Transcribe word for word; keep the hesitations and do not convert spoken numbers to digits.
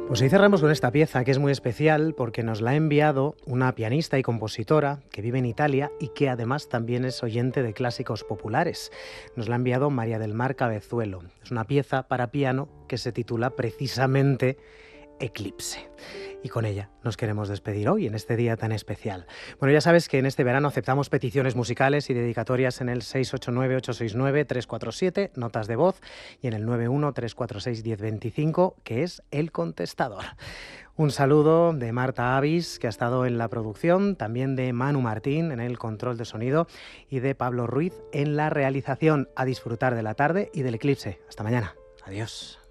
Pues hoy cerramos con esta pieza que es muy especial porque nos la ha enviado una pianista y compositora que vive en Italia y que además también es oyente de clásicos populares. Nos la ha enviado María del Mar Cabezuelo. Es una pieza para piano que se titula precisamente Eclipse. Y con ella nos queremos despedir hoy, en este día tan especial. Bueno, ya sabes que en este verano aceptamos peticiones musicales y dedicatorias en el seis ocho nueve, ocho seis nueve, tres cuatro siete, notas de voz, y en el nueve uno, tres cuatro seis, uno cero dos cinco, que es el contestador. Un saludo de Marta Avis, que ha estado en la producción, también de Manu Martín en el control de sonido y de Pablo Ruiz en la realización. A disfrutar de la tarde y del eclipse. Hasta mañana. Adiós.